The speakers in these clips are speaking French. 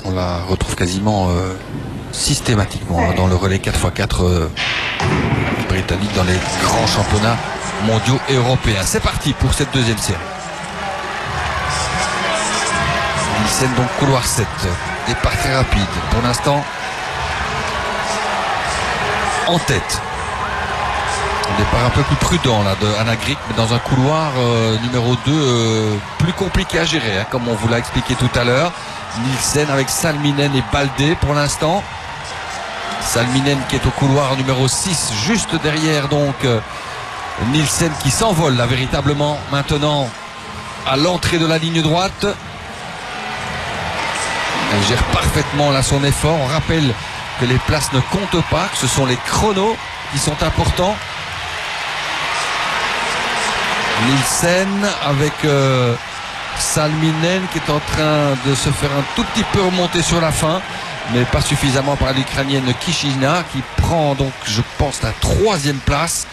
On la retrouve quasiment systématiquement dans le relais 4x4 britannique dans les grands championnats mondiaux et européens. C'est parti pour cette deuxième série. Nielsen donc couloir 7. Départ très rapide. Pour l'instant, en tête. Un départ un peu plus prudent là de Anna Grieck, mais dans un couloir numéro 2 plus compliqué à gérer, hein, comme on vous l'a expliqué tout à l'heure. Nielsen avec Salminen et Baldé pour l'instant. Salminen qui est au couloir numéro 6, juste derrière donc Nielsen qui s'envole là véritablement maintenant à l'entrée de la ligne droite. Elle gère parfaitement là son effort. On rappelle que les places ne comptent pas, que ce sont les chronos qui sont importants. Nielsen avec Salminen qui est en train de se faire un tout petit peu remonter sur la fin, mais pas suffisamment par l'Ukrainienne Kishina qui prend donc je pense la 3e place.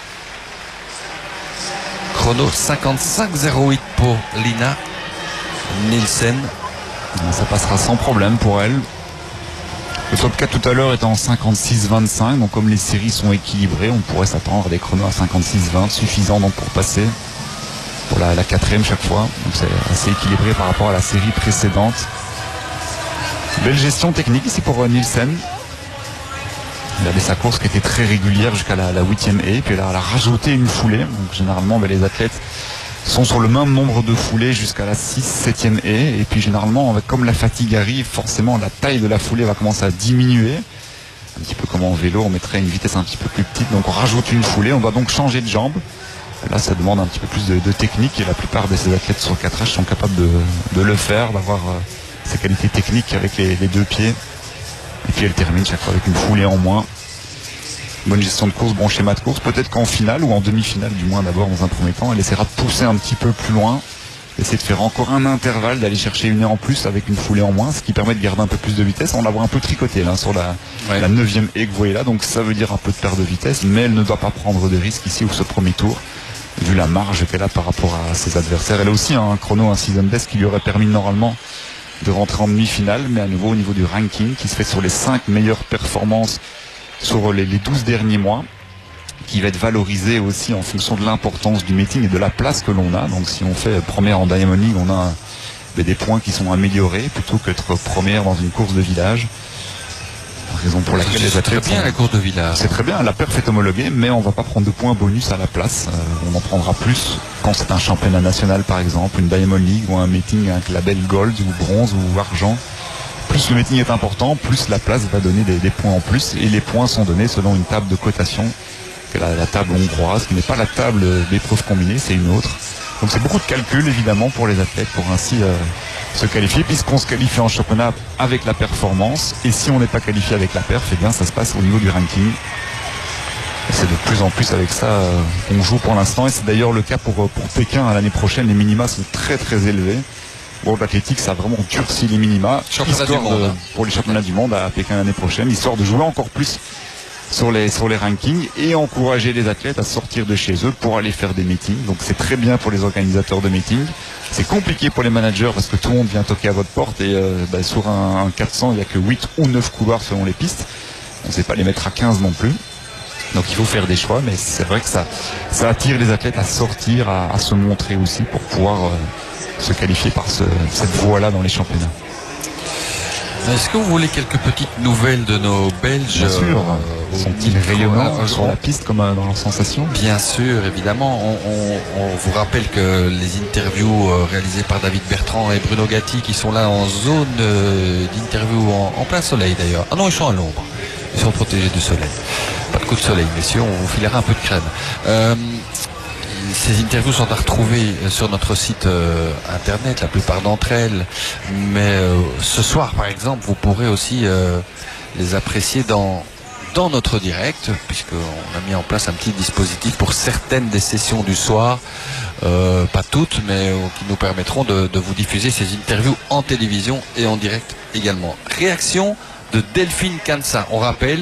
Chrono 55,08 pour Lina Nielsen. Ça passera sans problème pour elle. Le top 4 tout à l'heure était en 56,25, donc comme les séries sont équilibrées, on pourrait s'attendre à des chronos à 56,20, suffisant donc pour passer pour la 4e chaque fois. Donc c'est assez équilibré par rapport à la série précédente. Belle gestion technique ici pour Nielsen. Il avait sa course qui était très régulière jusqu'à la 8e haie, puis elle a rajouté une foulée. Donc généralement les athlètes sont sur le même nombre de foulées jusqu'à la 7e haie, et puis généralement comme la fatigue arrive, forcément la taille de la foulée va commencer à diminuer, un petit peu comme en vélo, on mettrait une vitesse un petit peu plus petite, donc on rajoute une foulée, on doit donc changer de jambe. Là ça demande un petit peu plus de technique, et la plupart de ces athlètes sur 4H sont capables de le faire, d'avoir ces qualités techniques avec les 2 pieds, et puis elle termine chaque fois avec une foulée en moins. Bonne gestion de course, bon schéma de course. Peut-être qu'en finale ou en demi-finale, du moins d'abord dans un premier temps, elle essaiera de pousser un petit peu plus loin, essayer de faire encore un intervalle, d'aller chercher une haie en plus avec une foulée en moins, ce qui permet de garder un peu plus de vitesse. On la voit un peu tricoter là sur la 9e haie que vous voyez là, donc ça veut dire un peu de perte de vitesse, mais elle ne doit pas prendre de risques ici ou ce premier tour, vu la marge qu'elle a par rapport à ses adversaires. Elle a aussi un chrono, un season best qui lui aurait permis normalement de rentrer en demi-finale, mais à nouveau au niveau du ranking qui se fait sur les 5 meilleures performances sur les 12 derniers mois, qui va être valorisé aussi en fonction de l'importance du meeting et de la place que l'on a. Donc si on fait première en Diamond League, on a des points qui sont améliorés plutôt qu'être première dans une course de village. Raison pour laquelle les athlètes... C'est très bien la course de village. C'est très bien, la perf est homologuée, mais on ne va pas prendre de points bonus à la place. On en prendra plus quand c'est un championnat national par exemple, une Diamond League ou un meeting avec label Gold ou Bronze ou Argent. Plus le meeting est important, plus la place va donner des points en plus, et les points sont donnés selon une table de cotation, que la table hongroise, qui n'est pas la table d'épreuves combinées, c'est une autre. Donc c'est beaucoup de calculs évidemment pour les athlètes pour ainsi se qualifier, puisqu'on se qualifie en championnat avec la performance, et si on n'est pas qualifié avec la perf, eh bien ça se passe au niveau du ranking. Et c'est de plus en plus avec ça qu'on joue pour l'instant, et c'est d'ailleurs le cas pour Pékin à l'année prochaine. Les minima sont très très élevés. World Athletics a vraiment durci les minima pour les championnats du monde à Pékin l'année prochaine, histoire de jouer encore plus sur les rankings et encourager les athlètes à sortir de chez eux pour aller faire des meetings. Donc c'est très bien pour les organisateurs de meetings, c'est compliqué pour les managers parce que tout le monde vient toquer à votre porte, et sur un 400 il n'y a que 8 ou 9 couloirs selon les pistes, on ne sait pas les mettre à 15 non plus. Donc il faut faire des choix, mais c'est vrai que ça attire les athlètes à sortir, à se montrer aussi pour pouvoir se qualifier par cette voie-là dans les championnats. Est-ce que vous voulez quelques petites nouvelles de nos Belges? Bien sûr. Sont-ils rayonnants sur la piste comme dans leur sensation? Bien sûr, évidemment. On vous rappelle que les interviews réalisées par David Bertrand et Bruno Gatti, qui sont là en zone d'interview en plein soleil d'ailleurs. Ah non, ils sont à l'ombre. Ils sont protégés du soleil. Pas de coup de soleil, messieurs, on vous filera un peu de crème. Ces interviews sont à retrouver sur notre site internet, la plupart d'entre elles, mais ce soir par exemple vous pourrez aussi les apprécier dans notre direct, puisqu'on a mis en place un petit dispositif pour certaines des sessions du soir, pas toutes, mais qui nous permettront de vous diffuser ces interviews en télévision et en direct également. Réaction de Delphine Cansa, on rappelle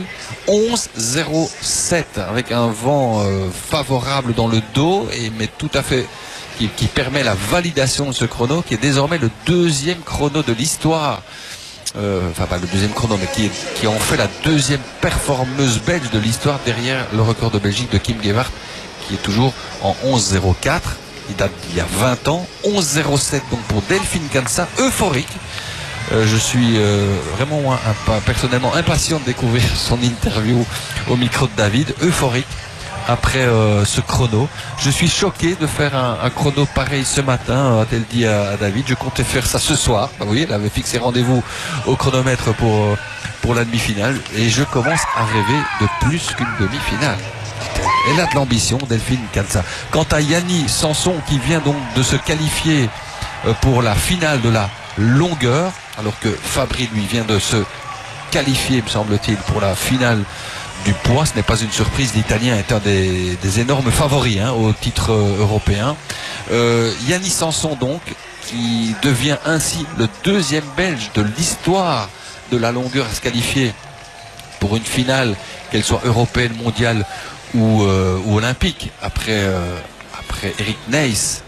11,07 avec un vent favorable dans le dos, mais tout à fait qui permet la validation de ce chrono, qui est désormais le 2e chrono de l'histoire enfin pas le deuxième chrono, mais qui en fait la deuxième performeuse belge de l'histoire derrière le record de Belgique de Kim Gewart, qui est toujours en 11.04. Il date d'il y a 20 ans. 11.07 donc pour Delphine Kansa, euphorique. Je suis vraiment personnellement impatient de découvrir son interview au micro de David, euphorique après ce chrono. Je suis choqué de faire un chrono pareil ce matin, a-t-elle dit à David. Je comptais faire ça ce soir. Bah oui, elle avait fixé rendez-vous au chronomètre pour la demi-finale et je commence à rêver de plus qu'une demi-finale. Elle a de l'ambition, Delphine Kansa. Quant à Yanni Sanson qui vient donc de se qualifier pour la finale de la longueur, alors que Fabri lui vient de se qualifier, me semble-t-il, pour la finale du poids. Ce n'est pas une surprise, l'Italien est un des énormes favoris au titre européen. Yanni Sanson donc, qui devient ainsi le deuxième Belge de l'histoire de la longueur à se qualifier pour une finale, qu'elle soit européenne, mondiale ou olympique, après Eric Neyss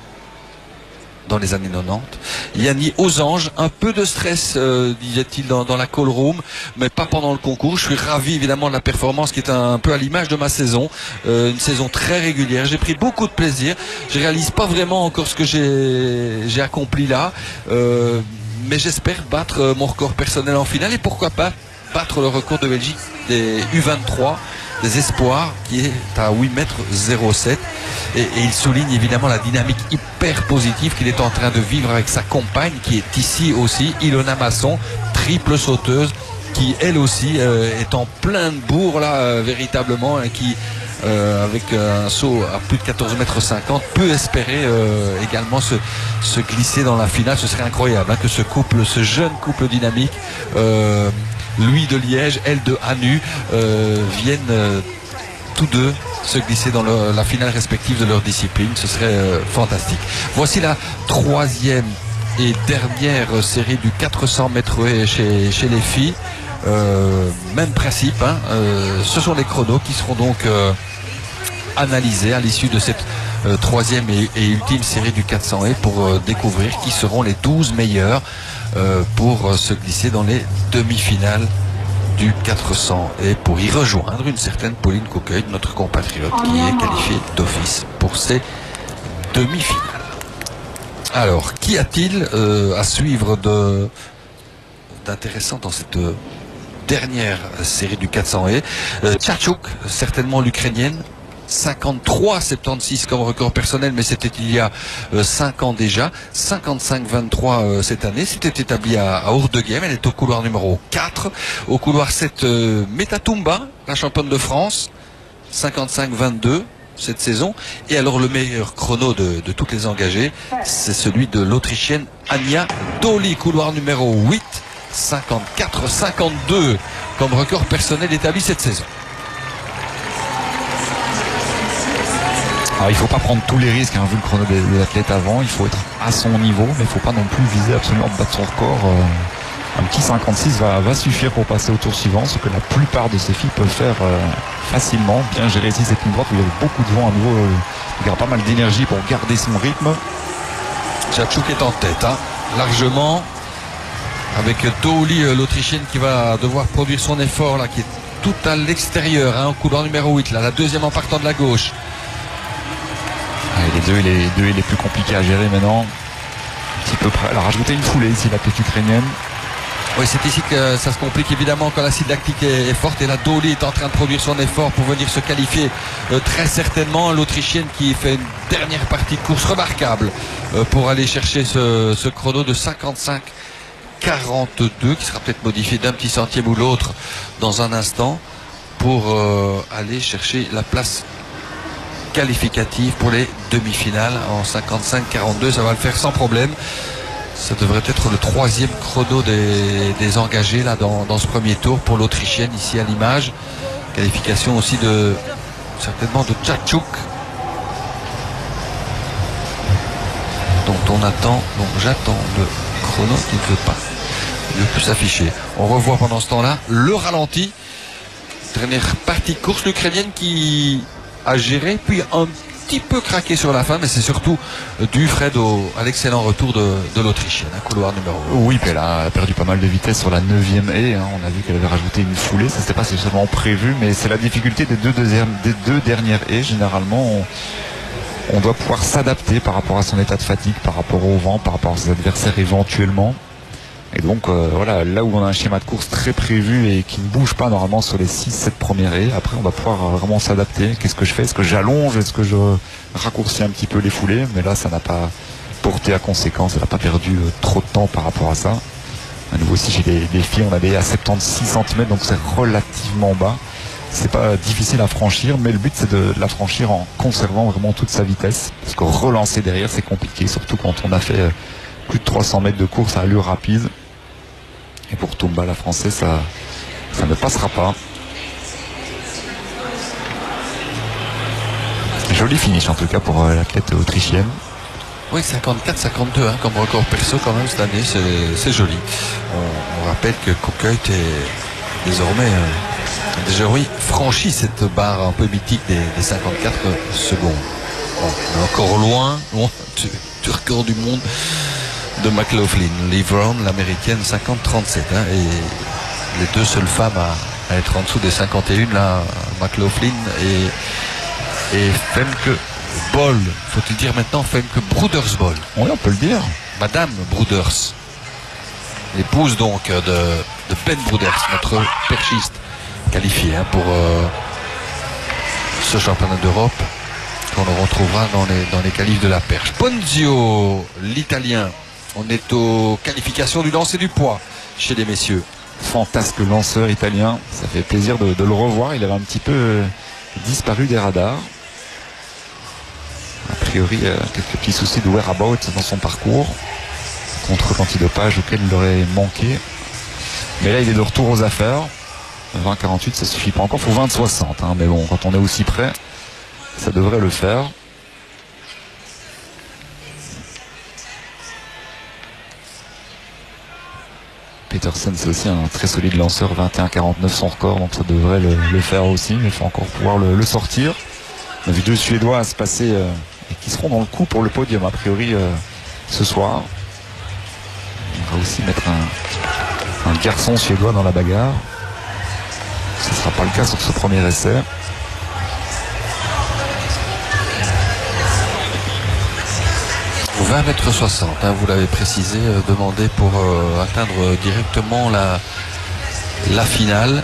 dans les années 90. Yanni aux anges, un peu de stress, disait-il dans la call room, mais pas pendant le concours. Je suis ravi évidemment de la performance qui est un peu à l'image de ma saison, une saison très régulière. J'ai pris beaucoup de plaisir. Je réalise pas vraiment encore ce que j'ai accompli là, mais j'espère battre mon record personnel en finale et pourquoi pas battre le record de Belgique des U23 des espoirs qui est à 8,07 m et il souligne évidemment la dynamique hyper positive qu'il est en train de vivre avec sa compagne qui est ici aussi, Ilona Masson, triple sauteuse, qui elle aussi est en plein de bourre là véritablement et qui avec un saut à plus de 14,50 m peut espérer également se glisser dans la finale. Ce serait incroyable que ce jeune couple dynamique, lui de Liège, elle de Hanu, viennent tous deux se glisser dans la finale respective de leur discipline. Ce serait fantastique. Voici la troisième et dernière série du 400 mètres haies chez les filles. Même principe, ce sont les chronos qui seront donc analysés à l'issue de cette troisième et ultime série du 400 haies pour découvrir qui seront les 12 meilleurs pour se glisser dans les demi-finales du 400 et pour y rejoindre une certaine Pauline Coqueuil, notre compatriote, qui est qualifiée d'office pour ces demi-finales. Alors, qu'y a-t-il à suivre d'intéressant dans cette dernière série du 400 haies? Tchatchouk, certainement l'Ukrainienne, 53,76 comme record personnel, mais c'était il y a 5 ans déjà. 55,23 cette année. C'était établi à Hourdeghem. Elle est au couloir numéro 4. Au couloir 7, Metatumba, la championne de France, 55,22 cette saison. Et alors le meilleur chrono de toutes les engagées, c'est celui de l'Autrichienne Anja Doli, couloir numéro 8, 54,52 comme record personnel établi cette saison. Alors, il ne faut pas prendre tous les risques, vu le chrono des athlètes avant. Il faut être à son niveau, mais il ne faut pas non plus viser absolument de battre son record. Un petit 56 va suffire pour passer au tour suivant, ce que la plupart de ces filles peuvent faire facilement. Bien gérer ici cette ligne droite où il y avait beaucoup de vent à nouveau. Il y a pas mal d'énergie pour garder son rythme. Tchatchouk est en tête, largement, avec Douli, l'Autrichienne, qui va devoir produire son effort, là, qui est tout à l'extérieur, au couloir numéro 8, là, la deuxième en partant de la gauche. Les deux les plus compliqués à gérer maintenant. Un petit peu près. Elle a rajouté une foulée ici, l'athlète ukrainienne. Oui, c'est ici que ça se complique évidemment quand l'acide lactique est forte. Et la Doli est en train de produire son effort pour venir se qualifier très certainement. L'Autrichienne qui fait une dernière partie de course remarquable pour aller chercher ce chrono de 55,42 qui sera peut-être modifié d'un petit centième ou l'autre dans un instant pour aller chercher la place qualificative pour les demi-finales en 55,42. Ça va le faire sans problème. Ça devrait être le troisième chrono des engagés là dans ce premier tour pour l'Autrichienne ici à l'image. Qualification aussi certainement de Tchatchouk, dont j'attends le chrono qui ne veut plus s'afficher. On revoit pendant ce temps-là le ralenti. Dernière partie de course, l'Ukrainienne qui a géré, puis un petit peu craqué sur la fin, mais c'est surtout dû, Fred, à l'excellent retour de l'Autrichienne, couloir numéro 1. Oui, puis elle a perdu pas mal de vitesse sur la 9e haie. On a vu qu'elle avait rajouté une foulée. Ça, c'était pas spécialement prévu, mais c'est la difficulté des deux dernières haies. Généralement, on doit pouvoir s'adapter par rapport à son état de fatigue, par rapport au vent, par rapport à ses adversaires éventuellement. Et donc voilà, là où on a un schéma de course très prévu et qui ne bouge pas normalement sur les 6-7 premières haies, après on va pouvoir vraiment s'adapter. Qu'est-ce que je fais? Est-ce que j'allonge? Est-ce que je raccourcis un petit peu les foulées? Mais là ça n'a pas porté à conséquence, elle n'a pas perdu trop de temps par rapport à ça. À nouveau aussi chez les filles, on a des à 76 cm, donc c'est relativement bas. C'est pas difficile à franchir, mais le but c'est de la franchir en conservant vraiment toute sa vitesse. Parce que relancer derrière c'est compliqué, surtout quand on a fait plus de 300 mètres de course à allure rapide. Et pour Toumba, la française, ça ne passera pas. Joli finish en tout cas pour l'athlète autrichienne. Oui, 54-52 comme record perso quand même cette année, c'est joli. On rappelle que Koekhuis est désormais déjà franchi cette barre un peu mythique des 54 secondes. Bon, on est encore loin du record du monde de McLaughlin. Liv Brown, l'américaine, 50-37. Et les deux seules femmes à être en dessous des 51, là, McLaughlin et Femke Bol. Faut-il dire maintenant Femke Broeders-Bol? Oui, on peut le dire. Madame Broeders. Épouse donc de Ben Broeders, notre perchiste qualifié pour ce championnat d'Europe qu'on retrouvera dans les qualifs de la perche. Ponzio, l'Italien. On est aux qualifications du lancer du poids chez les messieurs. Fantasque lanceur italien. Ça fait plaisir de le revoir. Il avait un petit peu disparu des radars. A priori, quelques petits soucis de whereabout dans son parcours. Contre l'antidopage auquel il aurait manqué. Mais là, il est de retour aux affaires. 20-48, ça suffit pas encore. Il faut 20-60. Mais bon, quand on est aussi près, ça devrait le faire. Peterson, c'est aussi un très solide lanceur, 21-49 son record, donc ça devrait le faire aussi, mais il faut encore pouvoir le sortir. On a vu deux Suédois se passer et qui seront dans le coup pour le podium a priori ce soir. On va aussi mettre un garçon suédois dans la bagarre. Ce ne sera pas le cas sur ce premier essai. Au 20,60 m, vous l'avez précisé, demandé pour atteindre directement la finale.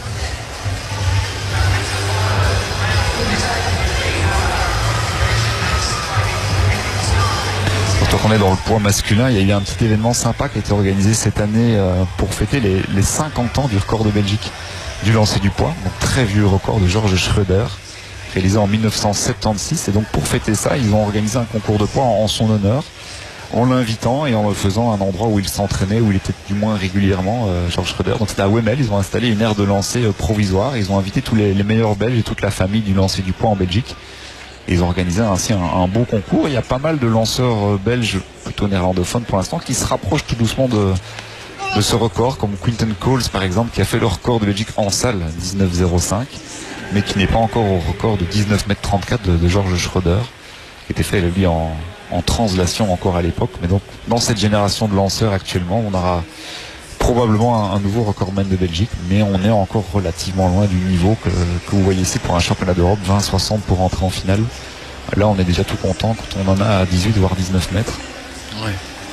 Quand on est dans le poids masculin, il y a eu un petit événement sympa qui a été organisé cette année pour fêter les 50 ans du record de Belgique du lancer du poids. Donc très vieux record de Georges Schröder, réalisé en 1976. Et donc pour fêter ça, ils ont organisé un concours de poids en son honneur, en l'invitant et en le faisant à un endroit où il s'entraînait, où il était du moins régulièrement, Georges Schröder. Donc c'était à Wemmel, ils ont installé une aire de lancer provisoire. Ils ont invité tous les meilleurs Belges et toute la famille du lancer du poids en Belgique. Et ils ont organisé ainsi un beau concours. Il y a pas mal de lanceurs belges, plutôt néerlandophones pour l'instant, qui se rapprochent tout doucement de ce record, comme Quinten Coles par exemple, qui a fait le record de Belgique en salle, 19,05, mais qui n'est pas encore au record de 19,34 m de Georges Schröder, qui était fait lui en translation encore à l'époque. Mais donc dans cette génération de lanceurs actuellement, on aura probablement un nouveau recordman de Belgique, mais on est encore relativement loin du niveau que vous voyez ici pour un championnat d'Europe, 20-60 pour entrer en finale. Là on est déjà tout content quand on en a à 18 voire 19 mètres. Oui.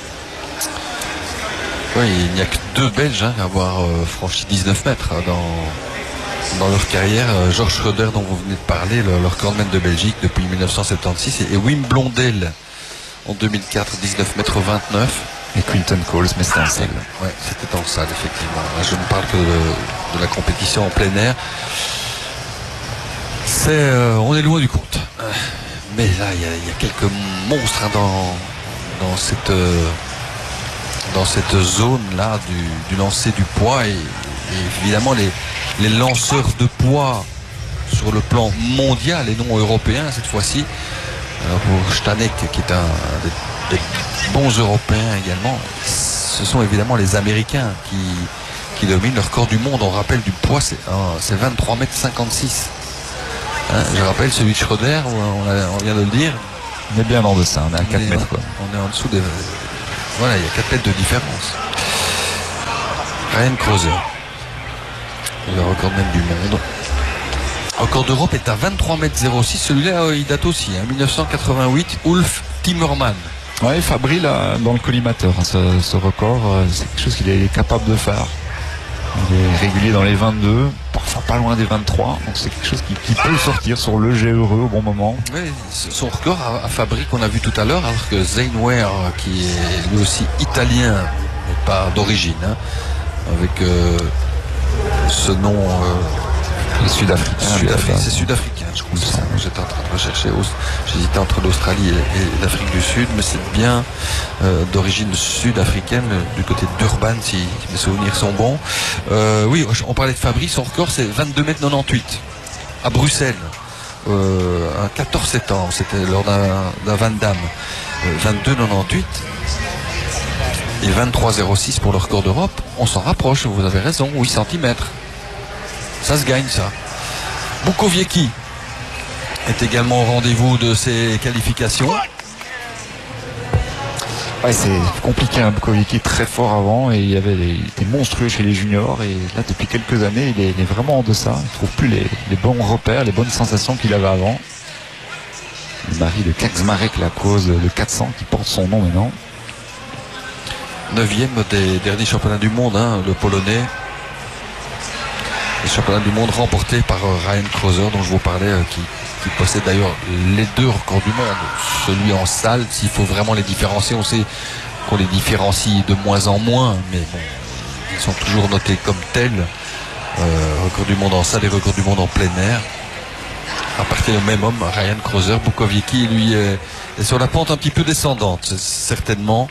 Oui, il n'y a que deux Belges à avoir franchi 19 mètres dans leur carrière. Georges Schröder dont vous venez de parler, le recordman de Belgique depuis 1976, et Wim Blondel en 2004, 19 mètres 29. Et Quinten Coles, mais c'était en salle. Oui, c'était en salle, effectivement. Là, je ne parle que de la compétition en plein air. On est loin du compte. Mais là, il y a quelques monstres dans cette zone-là du lancer du poids. Et évidemment, les lanceurs de poids sur le plan mondial et non européen, cette fois-ci, pour Stanek, qui est un des bons Européens également, ce sont évidemment les Américains qui dominent le record du monde. On rappelle du poids, c'est 23,56 m. Hein, je rappelle celui de Schroeder, on vient de le dire. On est bien en deçà, on est à 4 mètres. Quoi. On est en dessous des... Voilà, il y a 4 mètres de différence. Ryan Krauser. Le record même du monde. Record d'Europe est à 23 mètres 06. Celui-là, il date aussi. 1988, Ulf Timmerman. Oui, Fabry, là, dans le collimateur, ce record, c'est quelque chose qu'il est capable de faire. Il est régulier dans les 22, parfois pas loin des 23. Donc c'est quelque chose qui peut sortir sur le jet heureux au bon moment. Oui, son record à Fabry qu'on a vu tout à l'heure, alors que Zane Ware, qui est lui aussi italien, mais pas d'origine, hein, avec ce nom... Sud-Africain. C'est sud-africain, je crois. J'étais en train de rechercher. J'hésitais entre l'Australie et l'Afrique du Sud, mais c'est bien d'origine sud-africaine, du côté de Durban, si mes souvenirs sont bons. Oui, on parlait de Fabry, son record c'est 22 mètres 98 à Bruxelles. Un 14 septembre, c'était lors d'un Van Damme. 22,98 et 23,06 pour le record d'Europe. On s'en rapproche, vous avez raison, 8 cm. Ça se gagne, ça. Bukowiecki est également au rendez-vous de ces qualifications. Ouais, c'est compliqué, hein. Bukowiecki est très fort avant et il était monstrueux chez les juniors et là depuis quelques années il est vraiment en deçà. Il ne trouve plus les bons repères, les bonnes sensations qu'il avait avant. Le mari de Kaczmarek, la cause de 400 qui porte son nom maintenant. 9e des derniers championnats du monde, hein, le Polonais. Le championnat du monde remporté par Ryan Krauser dont je vous parlais, qui possède d'ailleurs les 2 records du monde. Celui en salle, s'il faut vraiment les différencier, on sait qu'on les différencie de moins en moins, mais bon, ils sont toujours notés comme tels. Record du monde en salle et record du monde en plein air. À partir du même homme, Ryan Krauser. Bukowiecki, lui, est sur la pente un petit peu descendante, certainement.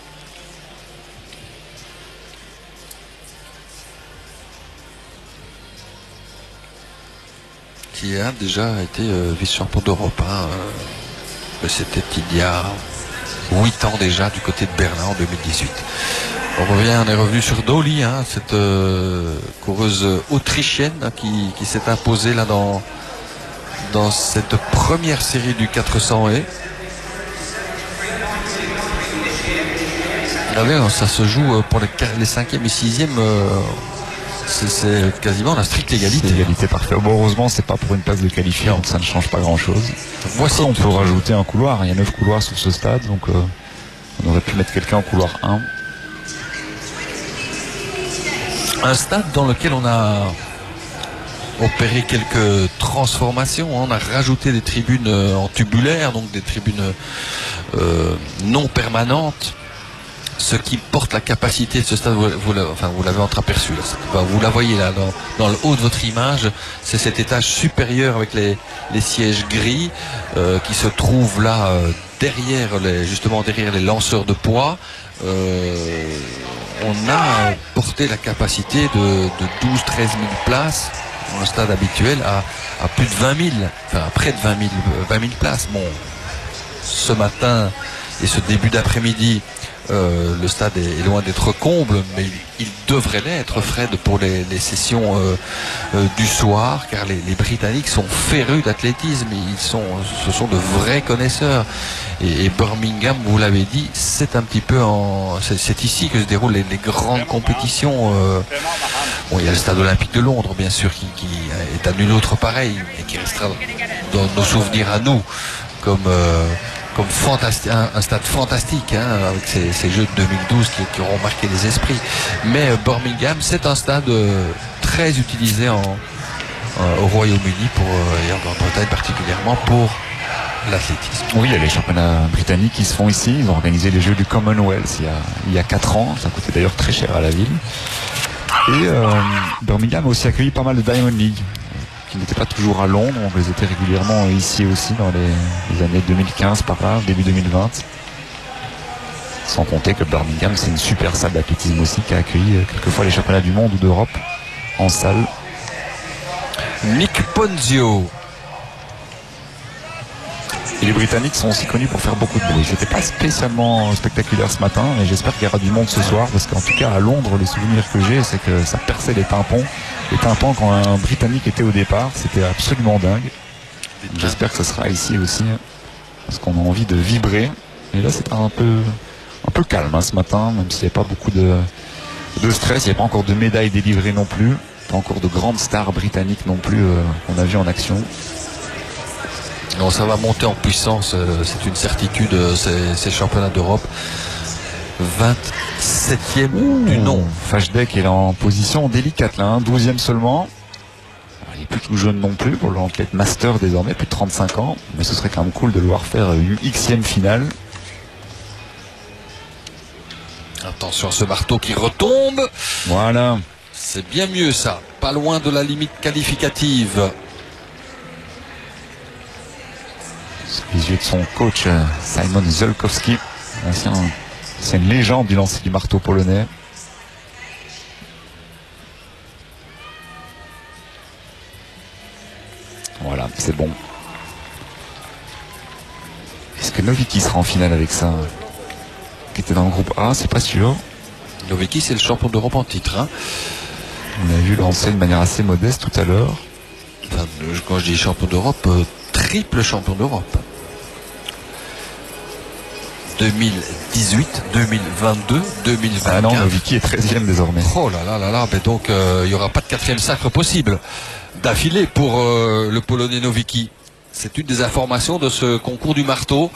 Qui a déjà été vice-champion d'Europe. Hein. C'était il y a 8 ans déjà du côté de Berlin en 2018. On est revenu sur Dolly, hein, cette coureuse autrichienne qui s'est imposée là dans cette première série du 400 et. Regardez, ça se joue pour les 5e et 6e. C'est quasiment la stricte égalité. C'est égalité parfaite. Bon, heureusement, c'est pas pour une place de qualifié, donc ça ne change pas grand-chose. Voici, on peut rajouter un couloir. Il y a 9 couloirs sur ce stade, donc on aurait pu mettre quelqu'un en couloir 1. Un stade dans lequel on a opéré quelques transformations. On a rajouté des tribunes en tubulaire, donc des tribunes non permanentes. Ce qui porte la capacité de ce stade, vous l'avez entreaperçu, vous la voyez là dans le haut de votre image, c'est cet étage supérieur avec les sièges gris qui se trouvent là justement derrière les lanceurs de poids. On a porté la capacité de 12-13 000 places dans le stade habituel à plus de 20 000, enfin à près de 20 000 places. Bon, ce matin et ce début d'après-midi, le stade est loin d'être comble, mais il devrait l'être, Fred, pour les sessions du soir, car les Britanniques sont férus d'athlétisme, ce sont de vrais connaisseurs. Et Birmingham, vous l'avez dit, c'est un petit peu c'est ici que se déroulent les grandes compétitions. Bon, il y a le stade olympique de Londres, bien sûr, qui est à nul autre pareil, et qui restera dans nos souvenirs à nous, comme un stade fantastique, hein, avec ces jeux de 2012 qui auront marqué les esprits. Mais Birmingham, c'est un stade très utilisé au Royaume-Uni et en Grande-Bretagne particulièrement pour l'athlétisme. Oui, il y a les championnats britanniques qui se font ici. Ils ont organisé les Jeux du Commonwealth il y a 4 ans. Ça coûtait d'ailleurs très cher à la ville. Et Birmingham a aussi accueilli pas mal de Diamond League, qui n'étaient pas toujours à Londres. On les était régulièrement ici aussi dans les années 2015 par là, début 2020. Sans compter que Birmingham, c'est une super salle d'athlétisme aussi qui a accueilli quelquefois les championnats du monde ou d'Europe en salle. Nick Ponzio. Et les Britanniques sont aussi connus pour faire beaucoup de bruit. C'était pas spécialement spectaculaire ce matin, mais j'espère qu'il y aura du monde ce soir, parce qu'en tout cas à Londres, les souvenirs que j'ai, c'est que ça perçait les tympans. Les tympans, quand un Britannique était au départ, c'était absolument dingue. J'espère que ce sera ici aussi, parce qu'on a envie de vibrer. Et là, c'est un peu calme ce matin, même s'il n'y a pas beaucoup de stress. Il n'y a pas encore de médailles délivrées non plus. Pas encore de grandes stars britanniques non plus qu'on a vu en action. Non, ça va monter en puissance, c'est une certitude, ces championnats d'Europe. 27e du nom. Fashdeck est là en position délicate, là, 12e seulement. Alors, il n'est plus tout jeune non plus pour l'athlète master désormais, plus de 35 ans. Mais ce serait quand même cool de le voir faire une Xème finale. Attention à ce marteau qui retombe. Voilà. C'est bien mieux ça, pas loin de la limite qualificative. Sous les yeux de son coach Simon Zolkowski, c'est une légende du lancer du marteau polonais. Voilà, c'est bon. Est-ce que Nowicki sera en finale avec ça? Qui était dans le groupe A, c'est pas sûr. Nowicki, c'est le champion d'Europe en titre. Hein. On a vu lancer de manière assez modeste tout à l'heure. Enfin, quand je dis champion d'Europe, triple champion d'Europe. 2018, 2022, 2024. Ah non, Nowicki est 13e désormais. Oh là là là là, mais donc il n'y aura pas de 4e sacre possible d'affilée pour le Polonais Nowicki. C'est une des informations de ce concours du marteau.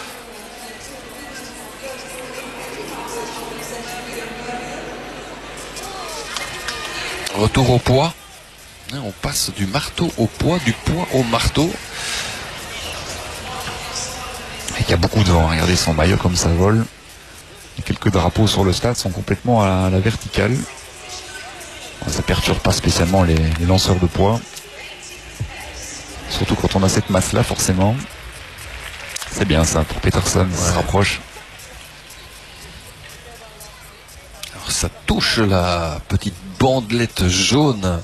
Retour au poids. On passe du marteau au poids, du poids au marteau. Il y a beaucoup de vent, regardez son maillot comme ça vole. Et quelques drapeaux sur le stade sont complètement à la verticale. Ça perturbe pas spécialement les lanceurs de poids. Surtout quand on a cette masse là forcément. C'est bien ça pour Peterson, ça se rapproche. Alors ça touche la petite bandelette jaune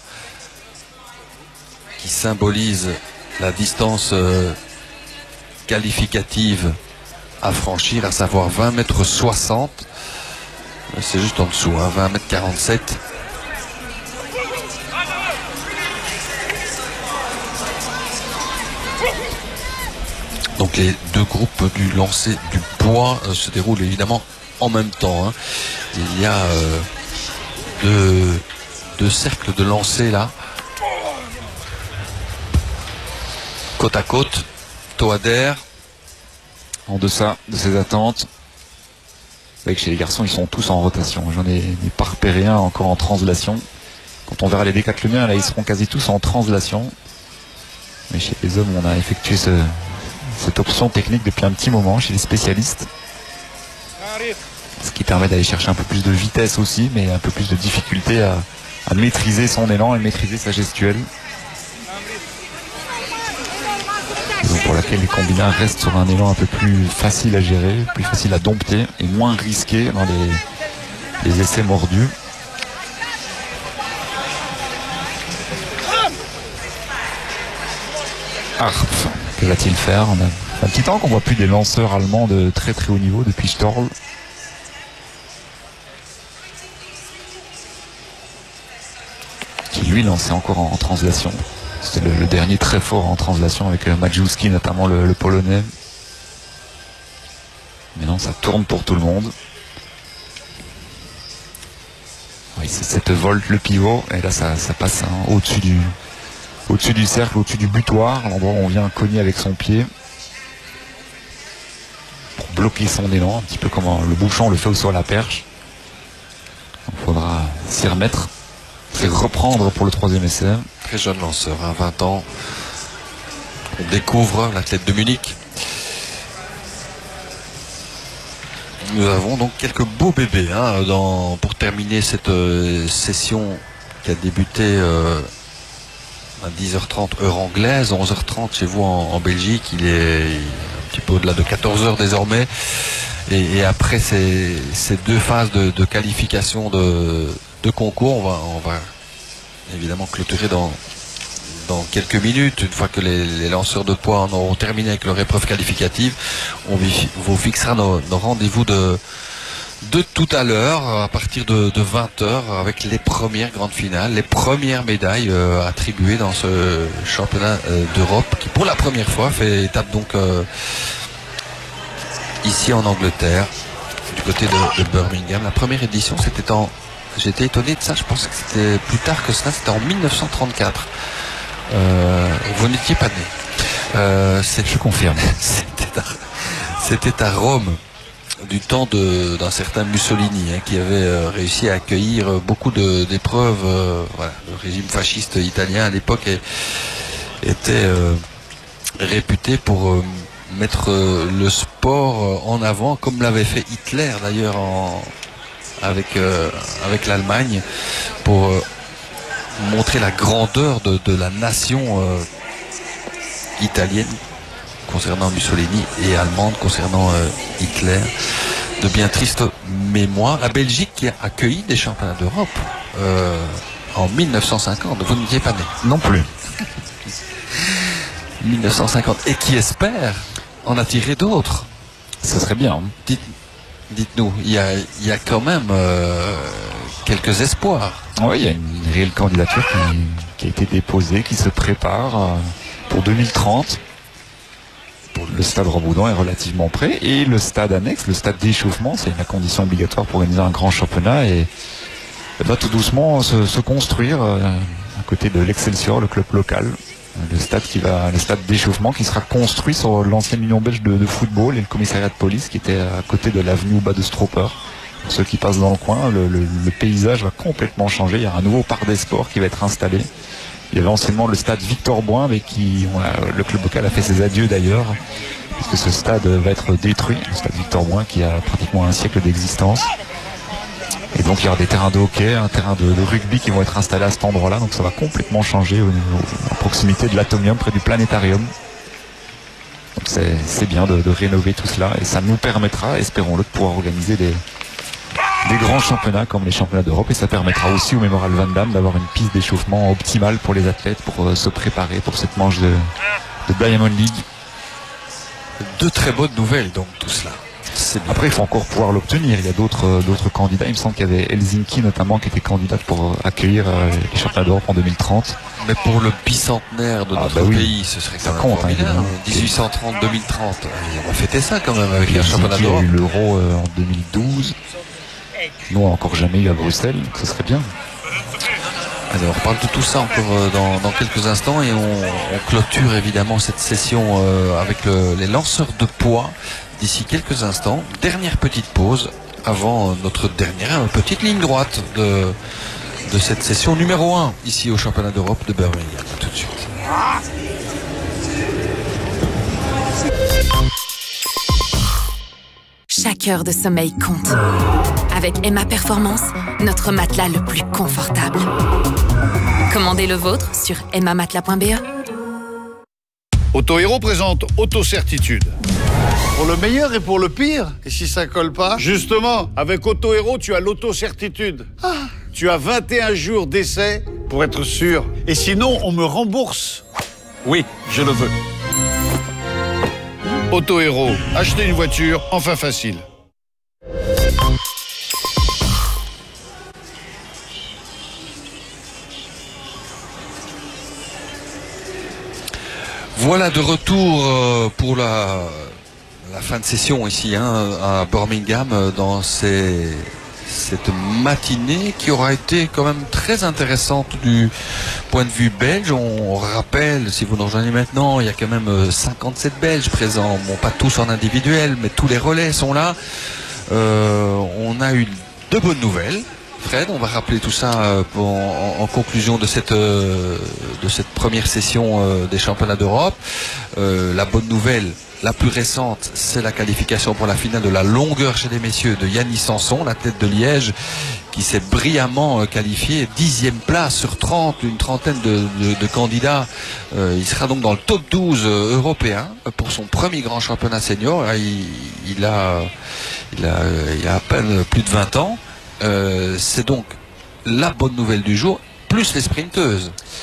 qui symbolise la distance qualificative à franchir, à savoir 20,60 m. C'est juste en dessous, 20,47 m. Donc les deux groupes du lancer du poids se déroulent évidemment en même temps. Hein. Il y a deux cercles de lancer là, côte à côte. Toader en deçà de ses attentes. Vous voyez que chez les garçons ils sont tous en rotation. J'en ai pas repéré un encore en translation. Quand on verra les décathloniens, là ils seront quasi tous en translation. Mais chez les hommes on a effectué cette option technique depuis un petit moment chez les spécialistes. Ce qui permet d'aller chercher un peu plus de vitesse aussi, mais un peu plus de difficulté à maîtriser son élan et maîtriser sa gestuelle. Donc pour laquelle les combinats restent sur un élan un peu plus facile à gérer, plus facile à dompter et moins risqué dans les essais mordus. Arp, que va-t-il faire? On a un petit temps qu'on voit plus des lanceurs allemands de très très haut niveau depuis Storl. Qui lui lançait encore en translation. C'était le dernier très fort en translation avec Majewski, notamment le polonais. Mais non, ça tourne pour tout le monde. Oui, c'est 7 volts le pivot. Et là, ça passe au-dessus du cercle, au-dessus du butoir, l'endroit où on vient cogner avec son pied. Pour bloquer son élan, un petit peu comme le bouchon le fait sur la perche. Il faudra s'y remettre. C'est reprendre pour le 3e essai. Très jeune lanceur, 20 ans. On découvre l'athlète de Munich. Nous avons donc quelques beaux bébés pour terminer cette session qui a débuté à 10h30 heure anglaise, 11h30 chez vous en Belgique. Il est un petit peu au-delà de 14h désormais. Et après ces deux phases de qualification de concours, on va évidemment clôturer dans quelques minutes. Une fois que les lanceurs de poids en auront terminé avec leur épreuve qualificative, on vous fixera nos rendez-vous de de tout à l'heure, à partir de 20h, avec les premières grandes finales, les premières médailles attribuées dans ce championnat d'Europe, qui pour la première fois fait étape donc ici en Angleterre, du côté de Birmingham. La première édition, c'était en... J'étais étonné de ça, je pensais que c'était plus tard que cela, c'était en 1934. Vous n'étiez pas né. Je confirme. C'était à Rome, du temps d'un certain Mussolini, qui avait réussi à accueillir beaucoup d'épreuves. Voilà. Le régime fasciste italien à l'époque était réputé pour mettre le sport en avant, comme l'avait fait Hitler d'ailleurs avec l'Allemagne, pour montrer la grandeur de la nation italienne concernant Mussolini et allemande concernant Hitler. De bien tristes mémoires. La Belgique qui a accueilli des championnats d'Europe en 1950. Vous n'étiez pas né. Non plus. 1950. Et qui espère en attirer d'autres. Ce serait bien. Dites-nous, il y a quand même quelques espoirs. Oui, il y a une réelle candidature qui a été déposée, qui se prépare pour 2030. Le stade Ramboudon est relativement prêt, et le stade annexe, le stade d'échauffement, c'est une condition obligatoire pour organiser un grand championnat, et va tout doucement se construire à côté de l'Excelsior, le club local. Le stade d'échauffement qui sera construit sur l'ancienne Union belge de football et le commissariat de police qui était à côté de l'avenue Bas de Stropper. Pour ceux qui passent dans le coin, le paysage va complètement changer. Il y a un nouveau parc des sports qui va être installé. Il y avait anciennement le stade Victor Boin, avec qui le club local a fait ses adieux d'ailleurs, puisque ce stade va être détruit. Le stade Victor Boin qui a pratiquement un siècle d'existence. Et donc il y aura des terrains de hockey, un terrain de rugby qui vont être installés à cet endroit-là. Donc ça va complètement changer à proximité de l'Atomium, près du planétarium. Donc c'est bien de rénover tout cela. Et ça nous permettra, espérons-le, de pouvoir organiser des grands championnats comme les championnats d'Europe. Et ça permettra aussi au Mémorial Van Damme d'avoir une piste d'échauffement optimale pour les athlètes, pour se préparer pour cette manche de Diamond League. De très bonnes nouvelles donc tout cela. Après, il faut encore pouvoir l'obtenir. Il y a d'autres candidats. Il me semble qu'il y avait Helsinki notamment qui était candidate pour accueillir les championnats d'Europe en 2030. Mais pour le bicentenaire de notre pays, ce serait quand même formidable. 1830-2030. On va fêter ça quand même avec les championnats d'Europe. Il y a eu l'Euro en 2012. Nous, on n'a encore jamais eu à Bruxelles, donc ce serait bien. Alors, on reparle de tout ça encore dans quelques instants, et on clôture évidemment cette session avec les lanceurs de poids d'ici quelques instants. Dernière petite pause avant notre dernière petite ligne droite de cette session numéro 1 ici au championnat d'Europe de Birmingham. À tout de suite. Chaque heure de sommeil compte. Avec Emma Performance, notre matelas le plus confortable. Commandez le vôtre sur emmamatelas.be. Auto Héros présente Auto-Certitude. Pour le meilleur et pour le pire. Et si ça colle pas? Justement, avec Auto Héros, tu as l'auto-certitude. Tu as 21 jours d'essai pour être sûr. Et sinon, on me rembourse. Oui, je le veux. Auto Héros, acheter une voiture, enfin facile. Voilà, de retour pour la fin de session ici à Birmingham, dans cette matinée qui aura été quand même très intéressante du point de vue belge. On rappelle, si vous nous rejoignez maintenant, il y a quand même 57 Belges présents. Bon, pas tous en individuel, mais tous les relais sont là. On a eu de bonnes nouvelles. Fred, on va rappeler tout ça en conclusion de cette première session des championnats d'Europe. La bonne nouvelle, la plus récente, c'est la qualification pour la finale de la longueur chez les messieurs de Yannis Sanson, l'athlète de Liège, qui s'est brillamment qualifié, 10e place sur 30, une trentaine de candidats. Il sera donc dans le top 12 européen pour son premier grand championnat senior. Il a à peine plus de 20 ans. C'est donc la bonne nouvelle du jour, plus les sprinteuses.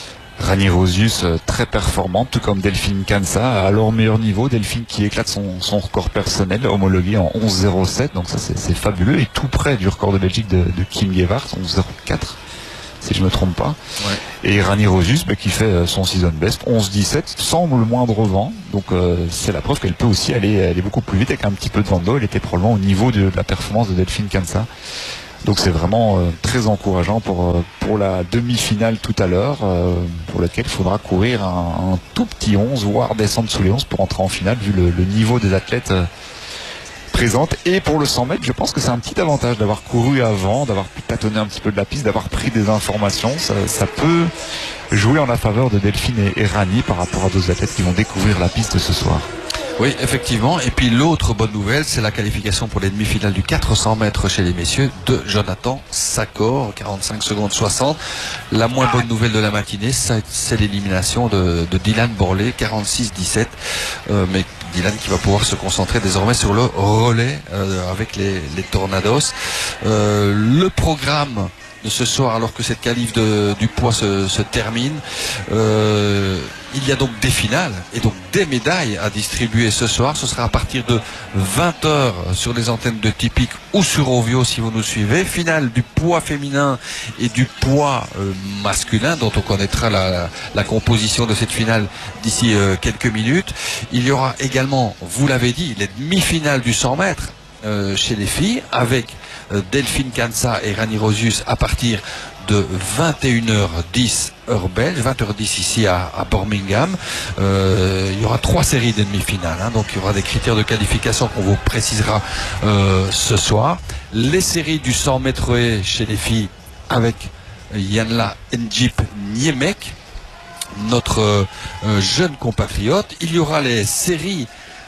Rani Rosius très performante, tout comme Delphine Kansa à leur meilleur niveau. Delphine qui éclate son record personnel homologué en 11,07, donc ça c'est fabuleux et tout près du record de Belgique de Kim Gewart, 11,04 si je me trompe pas. Ouais. Et Rani Rosius qui fait son season best 11,17 sans le moindre vent, donc c'est la preuve qu'elle peut aussi aller beaucoup plus vite avec un petit peu de vent d'eau. Elle était probablement au niveau de la performance de Delphine Kansa. Donc c'est vraiment très encourageant pour la demi-finale tout à l'heure, pour laquelle il faudra courir un tout petit 11, voire descendre sous les 11 pour entrer en finale, vu le niveau des athlètes présentes. Et pour le 100 mètres, je pense que c'est un petit avantage d'avoir couru avant, d'avoir pu tâtonner un petit peu de la piste, d'avoir pris des informations. Ça peut jouer en la faveur de Delphine et Rani par rapport à d'autres athlètes qui vont découvrir la piste ce soir. Oui, effectivement. Et puis l'autre bonne nouvelle, c'est la qualification pour les demi-finales du 400 mètres chez les messieurs de Jonathan Sakor, 45 secondes 60. La moins bonne nouvelle de la matinée, c'est l'élimination de Dylan Borlée, 46-17. Mais Dylan qui va pouvoir se concentrer désormais sur le relais avec les Tornados. Le programme de ce soir, alors que cette qualif du poids se termine, il y a donc des finales et donc des médailles à distribuer ce soir. Ce sera à partir de 20h sur les antennes de Typique ou sur Ovio si vous nous suivez. Finale du poids féminin et du poids masculin, dont on connaîtra la composition de cette finale d'ici quelques minutes. Il y aura également, vous l'avez dit, les demi-finales du 100 mètres chez les filles, avec Delphine Kansa et Rani Rosius à partir de 21h10 heure belge, 20h10 ici à Birmingham. Il y aura 3 séries de demi-finales, donc il y aura des critères de qualification qu'on vous précisera ce soir. Les séries du 100 mètres haies chez les filles avec Yanla Njip Niemek, notre jeune compatriote. Il y aura les séries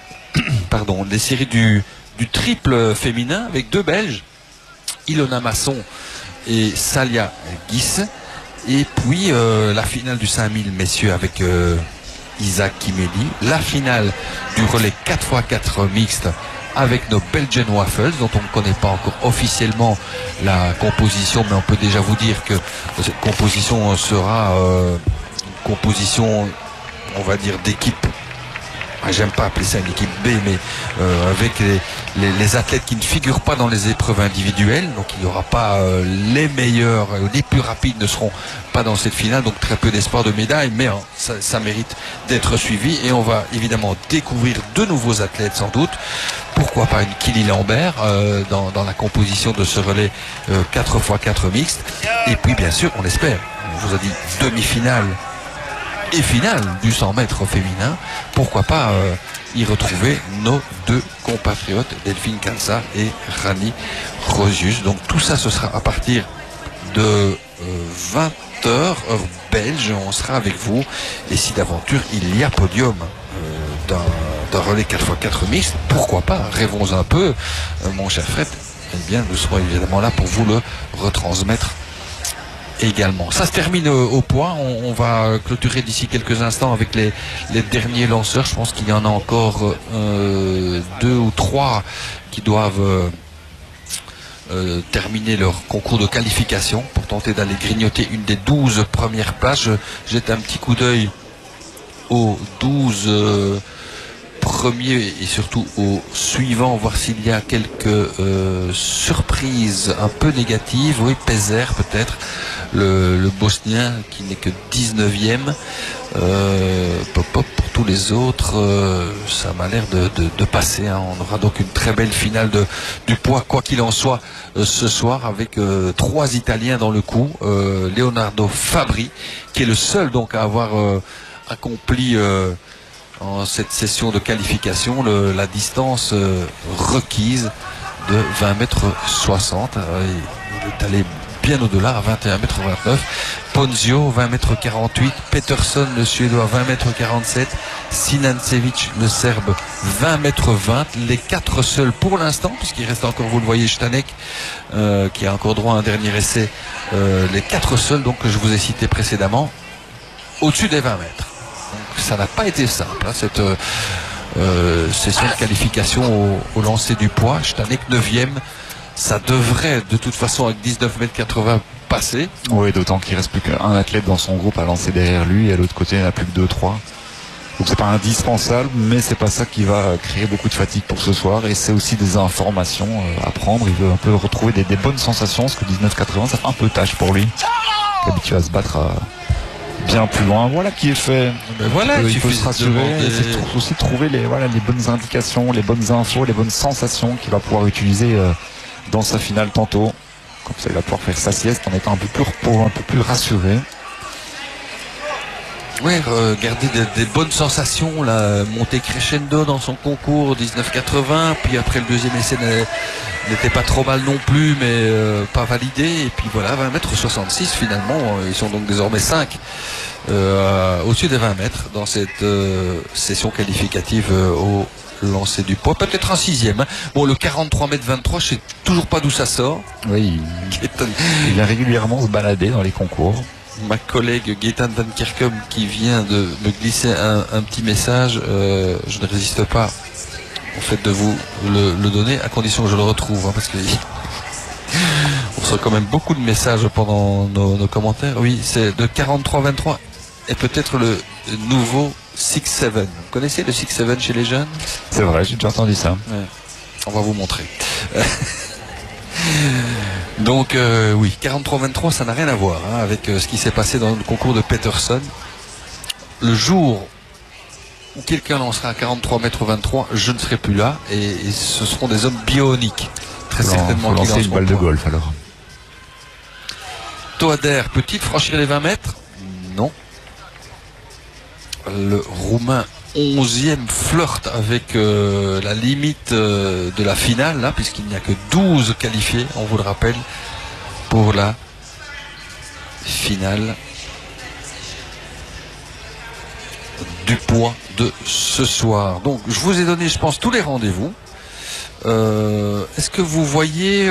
du triple féminin avec 2 Belges, Ilona Masson et Salia Guisse. Et puis la finale du 5000 messieurs avec Isaac Kimeli. La finale du relais 4x4 mixte avec nos Belgian Waffles, dont on ne connaît pas encore officiellement la composition, mais on peut déjà vous dire que cette composition sera une composition, on va dire, d'équipe. J'aime pas appeler ça une équipe B, mais avec les athlètes qui ne figurent pas dans les épreuves individuelles. Donc il n'y aura pas les meilleurs, les plus rapides ne seront pas dans cette finale, donc très peu d'espoir de médaille, mais ça mérite d'être suivi. Et on va évidemment découvrir de nouveaux athlètes sans doute. Pourquoi pas une Kili Lambert dans la composition de ce relais 4x4 mixte. Et puis bien sûr, on l'espère, on vous a dit demi-finale et finale du 100 mètres féminin, pourquoi pas y retrouver nos 2 compatriotes, Delphine Kansa et Rani Rosius. Donc tout ça, ce sera à partir de 20h heure belge. On sera avec vous, et si d'aventure il y a podium d'un relais 4x4 mixte, pourquoi pas, rêvons un peu, mon cher Fred. Eh bien, nous serons évidemment là pour vous le retransmettre également. Ça se termine au poids. On va clôturer d'ici quelques instants avec les derniers lanceurs. Je pense qu'il y en a encore 2 ou 3 qui doivent terminer leur concours de qualification pour tenter d'aller grignoter une des 12 premières places. Je jette un petit coup d'œil aux 12 premiers et surtout aux suivants, voir s'il y a quelques surprises un peu négatives. Oui, Pezer peut-être, le Bosnien qui n'est que 19e. Pour tous les autres, ça m'a l'air de passer. On aura donc une très belle finale du poids, quoi qu'il en soit, ce soir, avec 3 Italiens dans le coup. Leonardo Fabri, qui est le seul donc à avoir accompli en cette session de qualification la distance requise de 20,60 m. Il est allé bien au-delà, à 21,29 m. Ponzio, 20,48 m. Peterson, le Suédois, 20,47 m. Sinancevic, le Serbe, 20,20 m. Les 4 seuls pour l'instant, puisqu'il reste encore, vous le voyez, Stanek, qui a encore droit à un dernier essai. Les 4 seuls donc, que je vous ai cités précédemment, au-dessus des 20 mètres. Donc, ça n'a pas été simple, cette session de qualification au lancer du poids. Stanek 9e. Ça devrait de toute façon, avec 19,80 m passer. Oui, d'autant qu'il reste plus qu'un athlète dans son groupe à lancer derrière lui, et à l'autre côté il n'y en a plus que 2-3. Donc c'est pas indispensable, mais c'est pas ça qui va créer beaucoup de fatigue pour ce soir, et c'est aussi des informations à prendre. Il veut un peu retrouver des bonnes sensations, parce que 19,80 ça fait un peu tâche pour lui, il est habitué à se battre bien plus loin. Voilà qui est fait. Mais voilà, il faut se rassurer, c'est aussi trouver les bonnes indications, les bonnes infos, les bonnes sensations qu'il va pouvoir utiliser dans sa finale tantôt. Comme ça il va pouvoir faire sa sieste en étant un peu plus repos, un peu plus rassuré. Ouais, garder des bonnes sensations, là, monter crescendo dans son concours 19,80, puis après le deuxième essai n'était pas trop mal non plus, mais pas validé, et puis voilà, 20,66 m finalement, ils sont donc désormais 5 au-dessus des 20 mètres dans cette session qualificative au lancer du poids, peut-être un 6e. Hein. Bon, le 43,23 m, je sais toujours pas d'où ça sort. Oui, il vient régulièrement se balader dans les concours. Ma collègue Gaëtan Van Kerkum qui vient de me glisser un petit message, je ne résiste pas au fait de vous le donner, à condition que je le retrouve, hein, parce que on reçoit quand même beaucoup de messages pendant nos commentaires. Oui, c'est de 43-23 et peut-être le nouveau 6-7. Vous connaissez le 6-7 chez les jeunes? C'est vrai, j'ai déjà entendu ça. Ouais. On va vous montrer. Donc oui, 43-23, ça n'a rien à voir hein, avec ce qui s'est passé dans le concours de Peterson. Le jour où quelqu'un lancera à 43,23 m, je ne serai plus là, et ce seront des hommes bioniques. Très certainement qui lancer une balle de golf alors. Toader peut-il franchir les 20 mètres? Non. Le Roumain 11e flirte avec la limite de la finale, là, puisqu'il n'y a que 12 qualifiés, on vous le rappelle, pour la finale du poids de ce soir. Donc je vous ai donné, je pense, tous les rendez-vous. Est-ce que vous voyez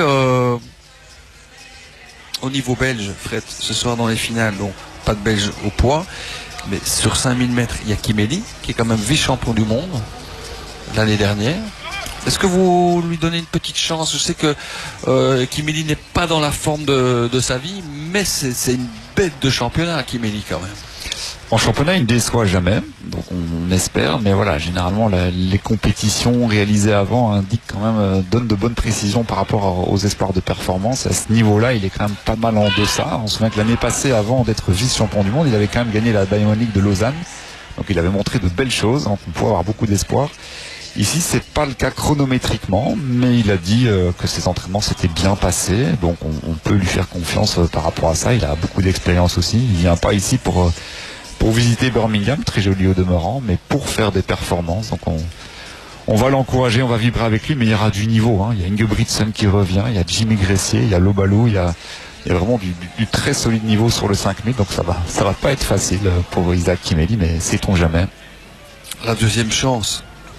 au niveau belge, Fred, ce soir dans les finales, donc pas de Belge au poids, mais sur 5000 mètres, il y a Kimeli, qui est quand même vice-champion du monde l'année dernière. Est-ce que vous lui donnez une petite chance? Je sais que Kimeli n'est pas dans la forme de sa vie, mais c'est une bête de championnat, Kimeli, quand même. En championnat, il ne déçoit jamais, donc on espère, mais voilà, généralement les compétitions réalisées avant indiquent quand même, donnent de bonnes précisions par rapport aux espoirs de performance. À ce niveau-là, il est quand même pas mal en deçà. On se souvient que l'année passée, avant d'être vice-champion du monde, il avait quand même gagné la Diamond League de Lausanne, donc il avait montré de belles choses, donc on peut avoir beaucoup d'espoir. Ici, c'est pas le cas chronométriquement, mais il a dit que ses entraînements s'étaient bien passés, donc on peut lui faire confiance par rapport à ça. Il a beaucoup d'expérience aussi. Il vient pas ici pour visiter Birmingham, très joli au demeurant, mais pour faire des performances. Donc on va l'encourager, on va vibrer avec lui, mais il y aura du niveau. Hein. Il y a Ingebrigtsen qui revient, il y a Jimmy Gressier, il y a Lobalou, il y a vraiment du très solide niveau sur le 5000, donc ça va pas être facile pour Isaac Kimeli, mais sait-on jamais. La deuxième chance,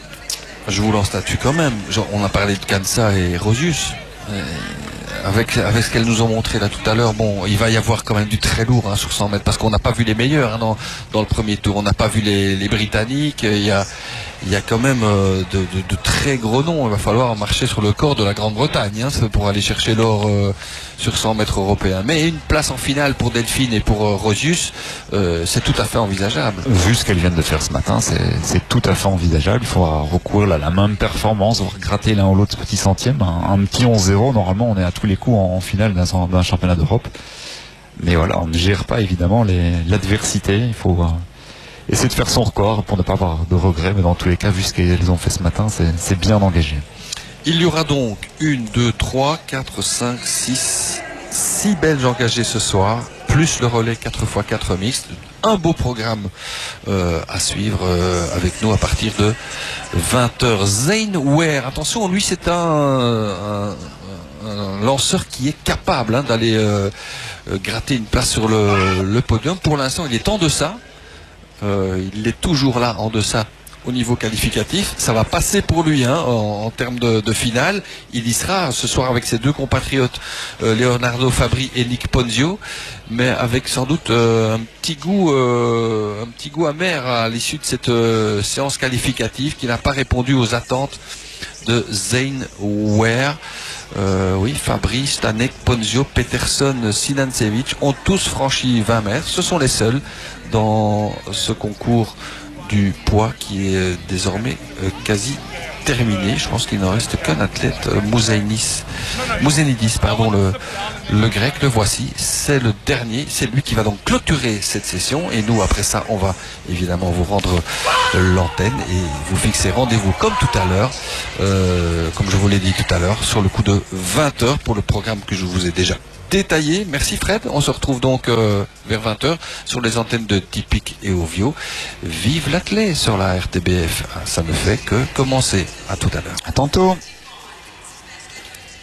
je vous lance là-dessus quand même. Genre, on a parlé de Kansa et Rosius. Avec ce qu'elles nous ont montré là tout à l'heure, bon, il va y avoir quand même du très lourd hein, sur 100 mètres, parce qu'on n'a pas vu les meilleurs hein, dans le premier tour. On n'a pas vu les Britanniques. Il y a quand même de très gros noms. Il va falloir marcher sur le corps de la Grande-Bretagne hein, pour aller chercher l'or sur 100 mètres européens. Mais une place en finale pour Delphine et pour Rosius, c'est tout à fait envisageable. Vu ce qu'elles viennent de faire ce matin, c'est tout à fait envisageable. Il faudra recourir à la même performance, gratter l'un ou l'autre petit centième. Un petit 11-0, normalement on est à tous les coups en finale d'un championnat d'Europe. Mais voilà, on ne gère pas évidemment l'adversité. Il faut essayer de faire son record pour ne pas avoir de regrets. Mais dans tous les cas, vu ce qu'elles ont fait ce matin, c'est bien engagé. Il y aura donc 1, 2, 3, 4, 5, 6 Belges engagés ce soir, plus le relais 4x4 mixte. Un beau programme à suivre avec nous à partir de 20h. Zane Ware, attention, lui c'est un lanceur qui est capable hein, d'aller gratter une place sur le podium. Pour l'instant, il est en deçà. Il est toujours là en deçà au niveau qualificatif. Ça va passer pour lui hein, en termes de finale. Il y sera ce soir avec ses deux compatriotes Leonardo Fabri et Nick Ponzio, mais avec sans doute un petit goût amer à l'issue de cette séance qualificative qui n'a pas répondu aux attentes de Zane Ware. Oui, Fabrice, Tanek, Ponzio, Peterson, Sinancevic ont tous franchi 20 mètres. Ce sont les seuls dans ce concours du poids qui est désormais quasi terminé. Je pense qu'il n'en reste qu'un athlète, Mouzenidis, pardon, le grec. Le voici, c'est le dernier, c'est lui qui va donc clôturer cette session, et nous après ça on va évidemment vous rendre l'antenne et vous fixer rendez-vous comme tout à l'heure, comme je vous l'ai dit tout à l'heure, sur le coup de 20h pour le programme que je vous ai déjà détaillé. Merci Fred, on se retrouve donc vers 20h sur les antennes de Tipic et Ovio. Vive l'athlète sur la RTBF, ça ne fait que commencer. À tout à l'heure. À tantôt.